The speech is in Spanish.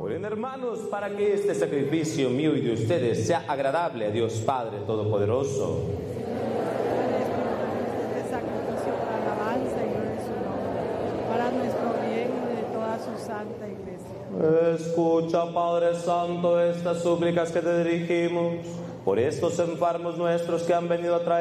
Oren, hermanos, para que este sacrificio mío y de ustedes sea agradable a Dios Padre Todopoderoso. Este sacrificio para alabanza y gloria de su nombre, para nuestro bien y de toda su santa iglesia. Escucha, Padre Santo, estas súplicas que te dirigimos por estos enfermos nuestros que han venido a traer